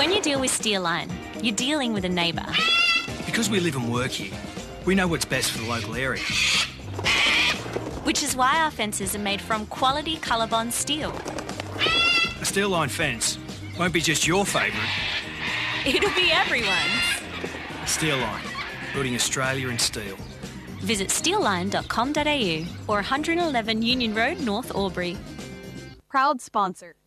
When you deal with Steelline, you're dealing with a neighbour. Because we live and work here, we know what's best for the local area. Which is why our fences are made from quality Colorbond steel. A Steelline fence won't be just your favourite. It'll be everyone's. Steelline, building Australia in steel. Visit steelline.com.au or 111 Union Road, North Albury. Proud sponsor.